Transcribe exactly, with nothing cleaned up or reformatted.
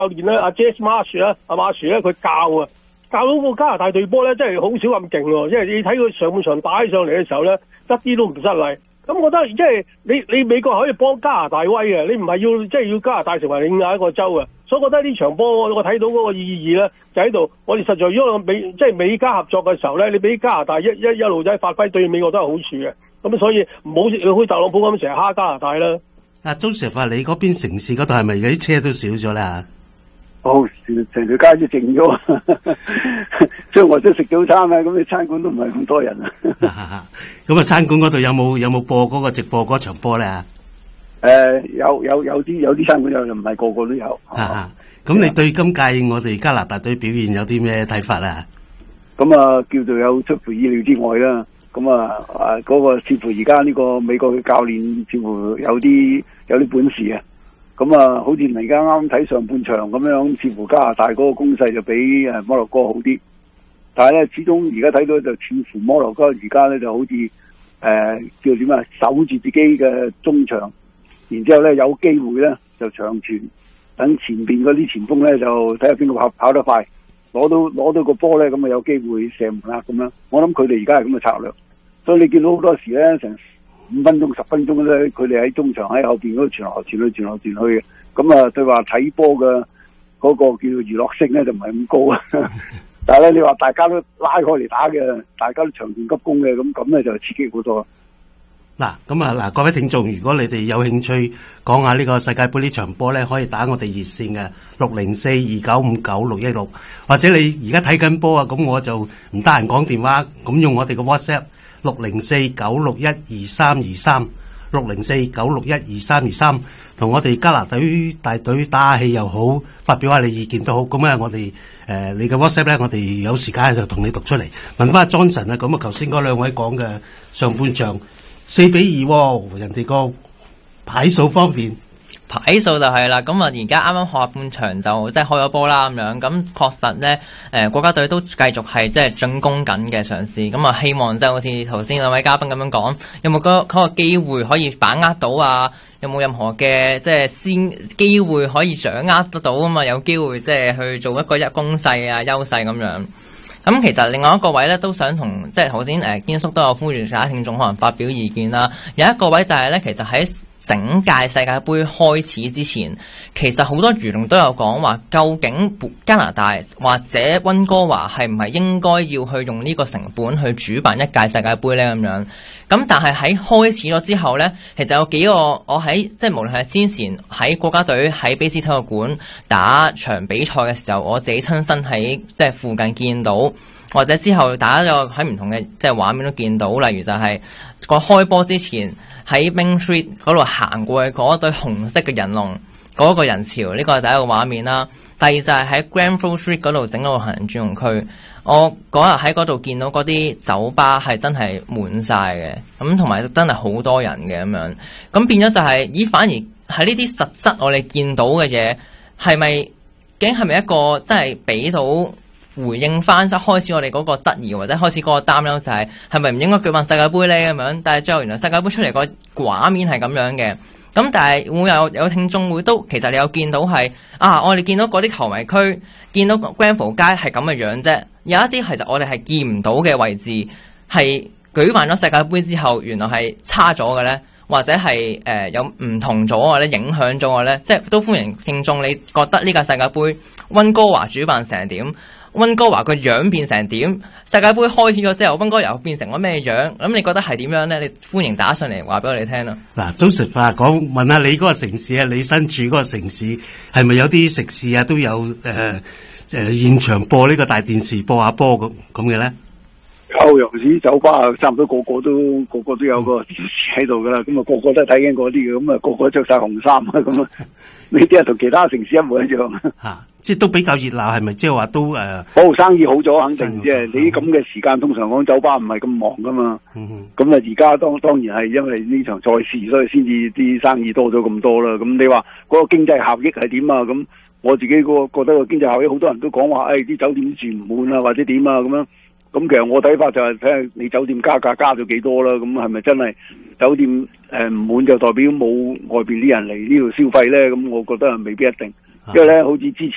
練咧，阿 Jesse Marsch 咧，阿 Marsch 咧，佢教啊，教到個加拿大隊波咧，真係好少咁勁喎。因為你睇佢上半場打起上嚟嘅時候咧，一啲都唔失禮。咁我覺得即係你你美國可以幫加拿大威嘅，你唔係要即係要加拿大成為另外一個州嘅。所以我覺得呢場波我睇到嗰個意義咧，就喺度。我哋實在如果美即係美加合作嘅時候咧，你俾加拿大一一一路仔發揮，對美國都係好處嘅。咁所以唔好好似特朗普咁成日蝦加拿大啦。 阿 Joseph 話你嗰邊城市嗰度係咪有啲車都少咗啦？ 哦，成條街都靜咗，所以我都食早餐啊！咁你餐館都唔係咁多人啊。 咁啊，餐館嗰度有冇有冇播嗰個直播嗰場波咧？誒、 呃，有有有啲有啲餐館有，又唔係個個都有。 咁、啊、你對今屆我哋加拿大隊表現有啲咩睇法啊？ 咁啊，叫做有出乎意料之外啦。咁啊啊，嗰、那個似乎而家呢個美國嘅教練似乎有啲有啲本事啊。咁啊，好似而家啱睇上半場咁樣，似乎加拿大嗰個攻勢就比誒摩洛哥好啲。但係咧，始終而家睇到就似乎摩洛哥而家咧就好似誒、呃、叫點啊，守住自己嘅中場，然之後咧有機會咧就長傳，等前邊嗰啲前鋒咧就睇下邊個跑跑得快，攞到攞到個波咧，咁啊有機會射門啦咁樣。我諗佢哋而家係咁嘅策略，所以你見到好多時咧成五分鐘、十分鐘咧，佢哋喺中場喺後邊嗰度傳來傳去、傳來傳去嘅。咁啊，對話睇波嘅嗰個叫娛樂性咧就唔係咁高啊。但係咧，你話大家都拉開嚟打嘅，大家都長傳急攻嘅，咁咁咧就刺激好多。 嗱，咁啊嗱，各位聽眾，如果你哋有興趣講下呢個世界盃呢場波咧，可以打我哋熱線嘅六零四二九五九六一六，或者你而家睇緊波啊，咁我就唔得閒講電話，咁用我哋嘅 WhatsApp。六零四九六一二三二三，六零四九六一二三二三，同我哋加拿大大隊打下氣又好，發表下你意見都好。咁啊，我哋誒你嘅 WhatsApp 咧，我哋有時間就同你讀出嚟。問翻阿 Johnson 啊，咁啊，頭先嗰兩位講嘅上半場四比二、哦，人哋個牌數方面。 牌數就係啦，咁啊而家啱啱下半場就即係開咗波啦咁樣，咁確實咧誒、呃、國家隊都繼續係即係進攻緊嘅嘗試，咁啊希望即係好似頭先兩位嘉賓咁樣講，有冇嗰嗰個機會可以把握到啊？有冇任何嘅即係先機會可以掌握得到啊嘛？有機會即係去做一個一攻勢啊優勢咁樣。咁其實另外一個位咧都想同即係頭先誒堅叔都有呼籲其他聽眾可能發表意見啦。有一個位就係咧，其實喺整屆世界盃開始之前，其實好多輿論都有講話，究竟加拿大或者溫哥華係唔係應該要去用呢個成本去主辦一屆世界盃呢？咁樣？咁但係喺開始咗之後呢，其實有幾個我喺即係無論係先前喺國家隊喺卑斯體育館打場比賽嘅時候，我自己親身喺即係附近見到，或者之後打咗喺唔同嘅即係畫面都見到，例如就係個開波之前喺 Main Street 嗰度行過去嗰對紅色嘅人龍嗰個人潮，呢個係第一個畫面啦。第二就係喺 Grenfell Street 嗰度整個行人專用區，我嗰日喺嗰度見到嗰啲酒吧係真係滿晒嘅，咁同埋真係好多人嘅咁樣，咁變咗就係、是、咦反而喺呢啲實質我哋見到嘅嘢係咪究竟係咪一個真係俾到回應翻即係開始我哋嗰個質疑或者開始嗰個擔憂就係係咪唔應該舉辦世界盃呢？咁樣，但係最後原來世界盃出嚟個畫面係咁樣嘅。咁但係會有有聽眾會都其實你有見到係啊，我哋見到嗰啲球迷區，見到 Grenfell 街係咁嘅樣啫。有一啲其實我哋係見唔到嘅位置，係舉辦咗世界盃之後，原來係差咗嘅咧，或者係誒、呃、有唔同咗或者影響咗嘅咧，即係都歡迎聽眾。你覺得呢個世界盃溫哥華主辦成點？溫哥華個樣變成點？世界盃開始咗之後，溫哥華又變成咗咩樣？咁你覺得係點樣咧？你歡迎打上嚟話俾我哋聽啦。 嗱，早食話講，問下你嗰個城市啊，你身處嗰個城市係咪有啲食肆啊都有誒誒、呃呃、現場播呢個大電視播下波咁咁嘅咧？ 有，尤其是酒吧啊，差唔多個個都個個都有個電視喺度噶啦，咁啊個個都係睇緊嗰啲嘅，咁啊個個着晒紅衫啊，咁啊呢啲係同其他城市一模一樣。吓、啊， 即係都比較熱鬧，係咪？即係話都誒， 好、呃、生意好咗，肯定即係你啲咁嘅時間，通常講酒吧唔係咁忙噶嘛。咁啊而家當當然係因為呢場賽事，所以先至啲生意多咗咁多啦。咁你話嗰個經濟效益係點啊？咁我自己個覺得個經濟效益，好多人都講話，誒、哎、啲酒店住唔滿啊，或者點啊咁樣。咁其實我睇法就係睇下你酒店加價加咗幾多啦，咁係咪真係酒店誒唔滿就代表冇外邊啲人嚟呢度消費咧？咁我覺得係未必一定，因為咧好似之前。